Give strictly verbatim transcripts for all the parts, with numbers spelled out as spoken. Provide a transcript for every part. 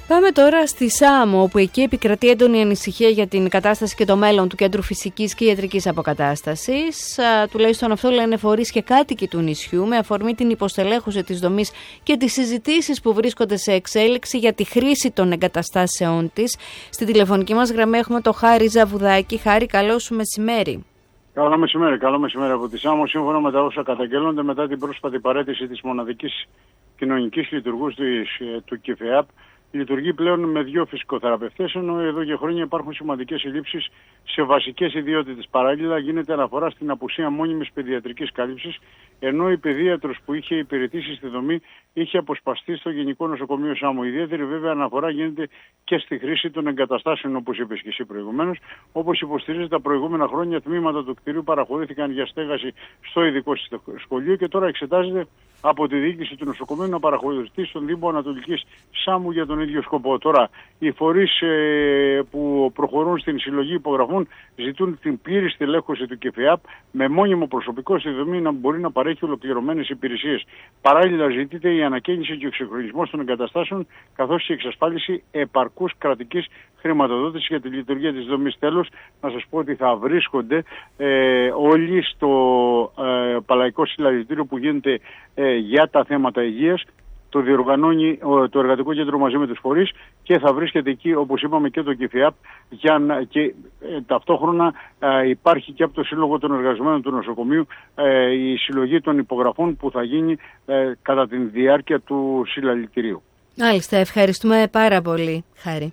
Πάμε τώρα στη Σάμο, όπου εκεί επικρατεί έντονη ανησυχία για την κατάσταση και το μέλλον του Κέντρου Φυσικής και Ιατρικής Αποκατάστασης. Α, τουλάχιστον αυτό λένε φορείς και κάτοικοι του νησιού, με αφορμή την υποστελέχωση της δομής και τις συζητήσεις που βρίσκονται σε εξέλιξη για τη χρήση των εγκαταστάσεών της. Στη τηλεφωνική μας γραμμή έχουμε το Χάρη Ζαβουδάκη. Χάρη, καλό σου μεσημέρι. Καλό μεσημέρι, καλό μεσημέρι από τη Σάμο. Σύμφωνα με τα όσα καταγγέλλονται μετά την πρόσφατη παραίτηση της μοναδικής κοινωνικής λειτουργούς του ΚΕΦΕΑΠ, λειτουργεί πλέον με δύο φυσικοθεραπευτές, ενώ εδώ και χρόνια υπάρχουν σημαντικές ελλείψεις σε βασικές ιδιότητες. Παράλληλα, γίνεται αναφορά στην απουσία μόνιμης παιδιατρικής κάλυψης, ενώ η παιδίατρος που είχε υπηρετήσει στη δομή είχε αποσπαστεί στο Γενικό Νοσοκομείο Σάμο. Ιδιαίτερη βέβαια αναφορά γίνεται και στη χρήση των εγκαταστάσεων, όπως είπες και εσύ προηγουμένως. Όπως υποστηρίζει, τα προηγούμενα χρόνια τμήματα του κτηρίου παραχωρήθηκαν για στέγαση στο ειδικό σχολείο και τώρα εξετάζεται από τη διοίκηση του νοσοκομείου να παραχωρηθεί στον Δήμο Ανατολικής Σάμου για τον ίδιο σκοπό. Τώρα, οι φορείς ε, που προχωρούν στην συλλογή υπογραφών ζητούν την πλήρη στελέχωση του ΚΕΦΕΑΠ με μόνιμο προσωπικό στη δομή να μπορεί να παρέχει ολοκληρωμένες υπηρεσίες. Παράλληλα, ζητείται η ανακαίνιση και ο εξυγχρονισμός των εγκαταστάσεων, καθώς και η εξασφάλιση επαρκούς κρατικής χρηματοδότηση για τη λειτουργία της δομής. Τέλος, να σας πω ότι θα βρίσκονται ε, όλοι στο ε, Παλαϊκό Συλλαλητήριο που γίνεται ε, για τα θέματα υγείας. Το διοργανώνει το Εργατικό Κέντρο μαζί με τους φορείς και θα βρίσκεται εκεί, όπως είπαμε, και το ΚΕΦΕΑΠ, για να, και ε, ταυτόχρονα ε, υπάρχει και από το Σύλλογο των Εργαζομένων του Νοσοκομείου ε, η συλλογή των υπογραφών που θα γίνει ε, κατά τη διάρκεια του συλλαλητηρίου. Μάλιστα, ευχαριστούμε πάρα πολύ, Χάρη.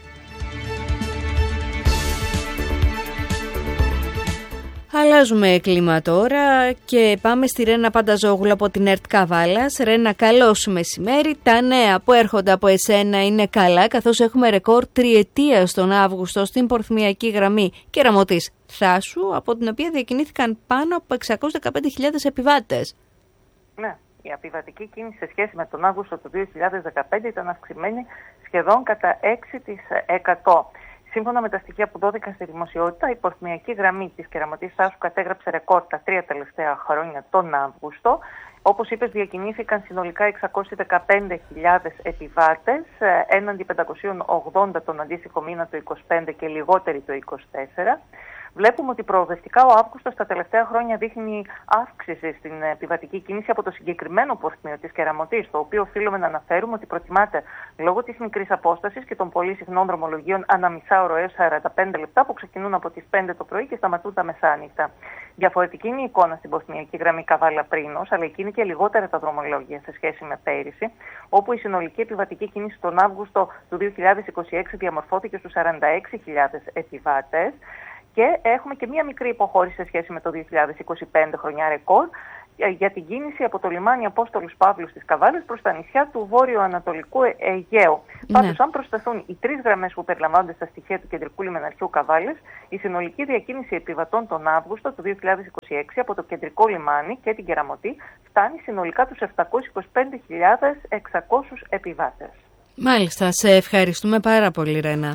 Αλλάζουμε κλίμα τώρα και πάμε στη Ρένα Πανταζόγλου από την ΕΡΤ Καβάλας. Ρένα, καλό σου μεσημέρι. Τα νέα που έρχονται από εσένα είναι καλά, καθώς έχουμε ρεκόρ τριετίας τον Αύγουστο στην πορθμιακή γραμμή Κεραμωτής Θάσου, από την οποία διακινήθηκαν πάνω από εξακόσιες δεκαπέντε χιλιάδες επιβάτες. Ναι, η επιβατική κίνηση σε σχέση με τον Αύγουστο του δύο χιλιάδες δεκαπέντε ήταν αυξημένη σχεδόν κατά έξι τοις εκατό. Σύμφωνα με τα στοιχεία που δόθηκαν στη δημοσιότητα, η πορθμιακή γραμμή της Κεραμωτής Θάσου κατέγραψε ρεκόρ τα τρία τελευταία χρόνια τον Αύγουστο. Όπως είπες, διακινήθηκαν συνολικά εξακόσιες δεκαπέντε χιλιάδες επιβάτες, έναντι πεντακόσιους ογδόντα τον αντίστοιχο μήνα το είκοσι πέντε και λιγότεροι το είκοσι τέσσερα. Βλέπουμε ότι προοδευτικά ο Αύγουστος τα τελευταία χρόνια δείχνει αύξηση στην επιβατική κίνηση από το συγκεκριμένο πορθμίο της Κεραμωτής, το οποίο οφείλουμε να αναφέρουμε ότι προτιμάται λόγω της μικρής απόστασης και των πολύ συχνών δρομολογίων ανά μισάωρο έως σαράντα πέντε λεπτά που ξεκινούν από τις πέντε το πρωί και σταματούν τα μεσάνυχτα. Διαφορετική είναι η εικόνα στην πορθμιακή γραμμή Καβάλα Πρίνος, αλλά εκεί είναι και λιγότερα τα δρομολόγια σε σχέση με πέρυσι, όπου η συνολική επιβατική κίνηση τον Αύγουστο του δύο χιλιάδες είκοσι έξι διαμορφώθηκε στους σαράντα έξι χιλιάδες επιβάτες. Και έχουμε και μία μικρή υποχώρηση σε σχέση με το δύο χιλιάδες είκοσι πέντε, χρονιά ρεκόρ, για την κίνηση από το λιμάνι Απόστολους Παύλου στις Καβάλες προς τα νησιά του βόρειο-ανατολικού Αιγαίου. Ναι. Πάντως, αν προσθεθούν οι τρεις γραμμές που περιλαμβάνονται στα στοιχεία του Κεντρικού Λιμεναρχείου Καβάλες, η συνολική διακίνηση επιβατών τον Αύγουστο του δύο χιλιάδες είκοσι έξι από το κεντρικό λιμάνι και την Κεραμωτή φτάνει συνολικά τους επτακόσιες είκοσι πέντε χιλιάδες εξακόσιους επιβάτες. Μάλιστα, σε ευχαριστούμε πάρα πολύ, Ρένα.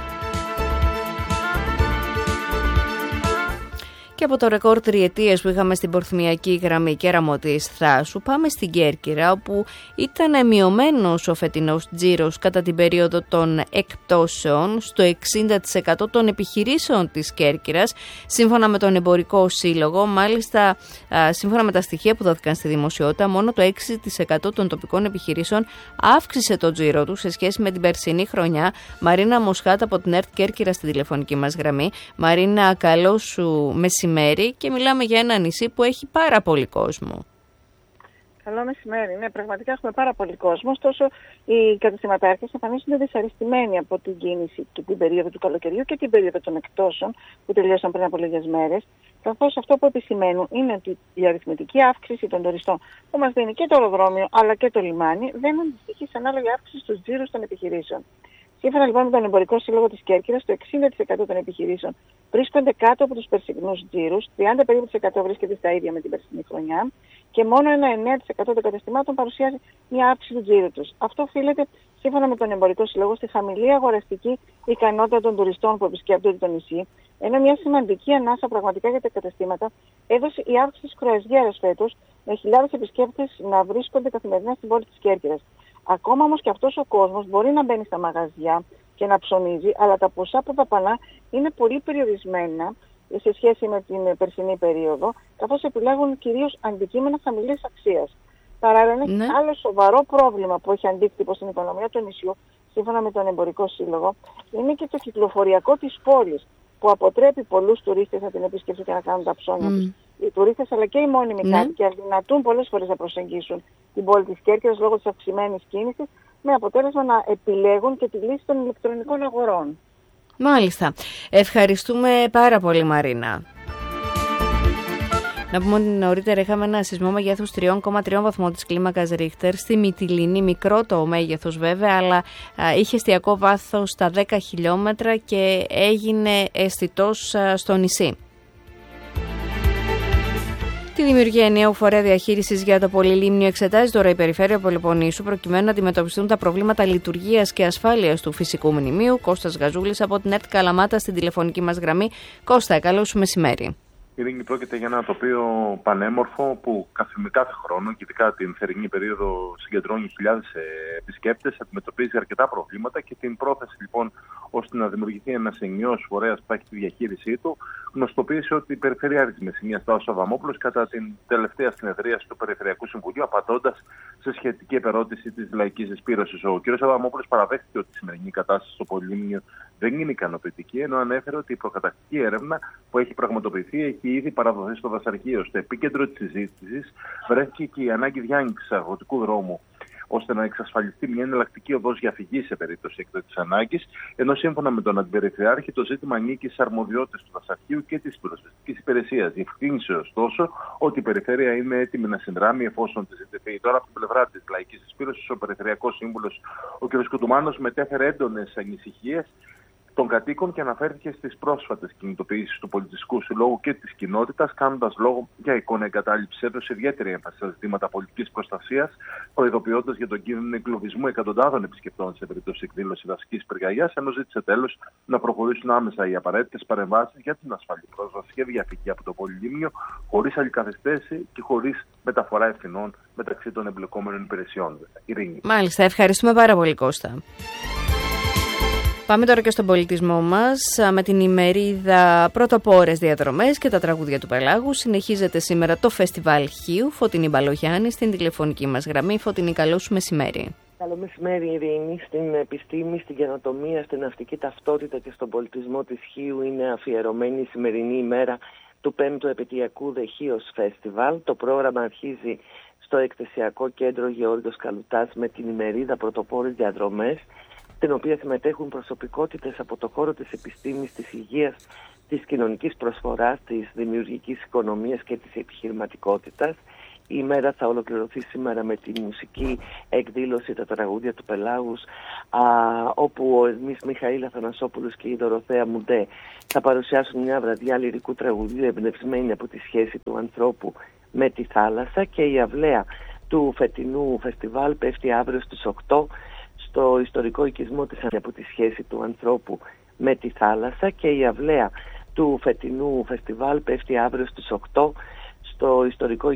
Και από το ρεκόρ τριετίας που είχαμε στην πορθμιακή γραμμή Κεραμωτής Θάσου, πάμε στην Κέρκυρα, όπου ήταν μειωμένος ο φετινός τζίρος κατά την περίοδο των εκπτώσεων στο εξήντα τοις εκατό των επιχειρήσεων της Κέρκυρας, σύμφωνα με τον Εμπορικό Σύλλογο. Μάλιστα, σύμφωνα με τα στοιχεία που δόθηκαν στη δημοσιότητα, μόνο το έξι τοις εκατό των τοπικών επιχειρήσεων αύξησε το τζίρο του σε σχέση με την περσινή χρονιά. Μαρίνα Μοσχάτα από την ΕΡΤ Κέρκυρα στη τηλεφωνική μας γραμμή. Μαρίνα, καλό σου μεσημέρι. Και μιλάμε για ένα νησί που έχει πάρα πολύ κόσμο. Καλό μεσημέρι. Ναι, πραγματικά έχουμε πάρα πολύ κόσμο. Ωστόσο, οι καταστηματάρχες εμφανίζονται δυσαρεστημένοι από την κίνηση και την περίοδο του καλοκαιριού και την περίοδο των εκπτώσεων που τελείωσαν πριν από λίγες μέρες. Καθώς αυτό που επισημαίνουν είναι ότι η αριθμητική αύξηση των τουριστών που μας δίνει και το αεροδρόμιο αλλά και το λιμάνι δεν αντιστοιχεί σε ανάλογη αύξηση στους τζίρους των επιχειρήσεων. Σύμφωνα λοιπόν με τον Εμπορικό Σύλλογο της Κέρκυρας, το εξήντα τοις εκατό των επιχειρήσεων βρίσκονται κάτω από τους περσινούς τζίρους, τριάντα περίπου τοις εκατό βρίσκεται στα ίδια με την περσινή χρονιά και μόνο ένα εννέα τοις εκατό των καταστημάτων παρουσιάζει μια αύξηση του τζίρου τους. Αυτό οφείλεται, σύμφωνα με τον Εμπορικό Σύλλογο, στη χαμηλή αγοραστική ικανότητα των τουριστών που επισκέπτονται το νησί, ενώ μια σημαντική ανάσα πραγματικά για τα καταστήματα έδωσε η αύξηση της κρουαζιέρας φέτος, με χιλιάδες επισκέπτες να βρίσκονται καθημερινά στην πόλη της Κέρκυρας. Ακόμα όμως και αυτός ο κόσμος μπορεί να μπαίνει στα μαγαζιά και να ψωνίζει, αλλά τα ποσά που δαπανά είναι πολύ περιορισμένα σε σχέση με την περσινή περίοδο, καθώς επιλέγουν κυρίως αντικείμενα χαμηλής αξίας. Παράλληλα, ναι. ένα άλλο σοβαρό πρόβλημα που έχει αντίκτυπο στην οικονομία του νησιού, σύμφωνα με τον Εμπορικό Σύλλογο, είναι και το κυκλοφοριακό της πόλης, που αποτρέπει πολλούς τουρίστες να την επισκεφτούν και να κάνουν τα ψώνια mm. τους. Οι τουρίστες αλλά και οι μόνιμοι ναι. κάτοικοι αδυνατούν πολλές φορές να προσεγγίσουν την πόλη της Κέρκυρας λόγω της αυξημένης κίνησης, με αποτέλεσμα να επιλέγουν και τη λύση των ηλεκτρονικών αγορών. Μάλιστα. Ευχαριστούμε πάρα πολύ, Μαρίνα. Να πούμε ότι νωρίτερα είχαμε ένα σεισμό μεγέθους τρία κόμμα τρία βαθμών της κλίμακας Ρίχτερ στη Μυτιλήνη, μικρό το μέγεθος βέβαια, αλλά α, είχε εστιακό βάθος στα δέκα χιλιόμετρα και έγινε αισθητός α, στο νησί. Τη δημιουργία ενιαίου φορέα διαχείρισης για το Πολυλίμνιο εξετάζει τώρα η Περιφέρεια Πελοποννήσου προκειμένου να αντιμετωπιστούν τα προβλήματα λειτουργίας και ασφάλειας του φυσικού μνημείου. Κώστας Γαζούλης από την ΕΡΤ Καλαμάτα στην τηλεφωνική μας γραμμή. Κώστα, καλό σου μεσημέρι. Ειρήνη, πρόκειται για ένα τοπίο πανέμορφο που κάθε χρόνο και ειδικά την θερινή περίοδο συγκεντρώνει χιλιάδες επισκέπτες, αντιμετωπίζει αρκετά προβλήματα και την πρόθεση λοιπόν ώστε να δημιουργηθεί ένας ενιαίος φορέας που θα έχει τη διαχείρισή του, γνωστοποίησε ότι η Περιφέρεια Άρης Μεσσηνίας Σταύρος Αδαμόπουλος κατά την τελευταία συνεδρίαση του Περιφερειακού Συμβουλίου, απαντώντας σε σχετική επερώτηση της Λαϊκής Εισπύρωσης. Ο κ. Αδαμόπουλος παραδέχθηκε ότι η σημερινή κατάσταση στο Πολυλίμνιο δεν είναι ικανοποιητική, ενώ ανέφερε ότι η προκαταρκτική έρευνα που έχει πραγματοποιηθεί έχει ήδη παραδοθεί στο δασαρχείο. Στο επίκεντρο της συζήτησης βρέθηκε και η ανάγκη διάνοιξης αγροτικού δρόμου, ώστε να εξασφαλιστεί μια εναλλακτική οδός διαφυγής σε περίπτωση έκτακτης ανάγκης, ενώ σύμφωνα με τον Αντιπεριφερειάρχη το ζήτημα ανήκει στις αρμοδιότητες του δασαρχείου και της πυροσβεστικής υπηρεσίας. Διευκρίνησε ωστόσο ότι η Περιφέρεια είναι έτοιμη να συνδράμει εφόσον τη ζητηθεί. Τώρα, από την πλευρά της Λαϊκής Εισπύρωσης, ο Περιφερειακός Σύμβουλος ο κ. Κουτουμάνος μετέφερε έντονες ανησυχίες των κατοίκων και αναφέρθηκε στις πρόσφατες κινητοποιήσεις του Πολιτιστικού Συλλόγου και της κοινότητας, κάνοντας λόγο για εικόνα εγκατάλειψης. Έδωσε ιδιαίτερη έμφαση στα ζητήματα πολιτικής προστασίας, προειδοποιώντας για τον κίνδυνο εγκλωβισμού εκατοντάδων επισκεπτών σε περίπτωση εκδήλωση δασικής πυρκαγιάς, ενώ ζήτησε τέλος να προχωρήσουν άμεσα οι απαραίτητες παρεμβάσεις για την ασφαλή πρόσβαση και διαφυγή από το Πολυλίμνιο, χωρίς άλλη καθυστέρηση και χωρίς μεταφορά ευθυνών μεταξύ των εμπλεκόμενων υπηρεσιών. Ειρήνη. Μάλιστα, ευχαριστούμε πάρα πολύ, Κώστα. Πάμε τώρα και στον πολιτισμό μας με την ημερίδα Πρωτοπόρες Διαδρομές και τα τραγούδια του Πελάγου. Συνεχίζεται σήμερα το Φεστιβάλ Χίου. Φωτεινή Μπαλογιάννη στην τηλεφωνική μας γραμμή. Φωτεινή, καλό σου μεσημέρι. Καλό μεσημέρι, Ειρήνη. Στην επιστήμη, στην καινοτομία, στην ναυτική ταυτότητα και στον πολιτισμό της Χίου είναι αφιερωμένη η σημερινή ημέρα του πέμπτου επαιτειακού The Chios Festival. Το πρόγραμμα αρχίζει στο Εκθεσιακό Κέντρο Γεώργιος Καλουτάς με την ημερίδα Πρωτοπόρες Διαδρομές, στην οποία συμμετέχουν προσωπικότητες από το χώρο της επιστήμης, της υγείας, της κοινωνικής προσφοράς, της δημιουργικής οικονομίας και της επιχειρηματικότητας. Η ημέρα θα ολοκληρωθεί σήμερα με τη μουσική εκδήλωση «Τα τραγούδια του Πελάγους», α, όπου ο Ερμής Μιχαήλ Αθανασόπουλος και η Δωροθέα Μουντέ θα παρουσιάσουν μια βραδιά λυρικού τραγουδίου εμπνευσμένη από τη σχέση του ανθρώπου με τη θάλασσα, και η αυλαία του φετινού φεστιβάλ πέφτει αύριο στις οκτώ στο ιστορικό οικισμό της από τη σχέση του ανθρώπου με τη θάλασσα και η αυλαία του φετινού φεστιβάλ πέφτει αύριο στις οκτώ στο ιστορικό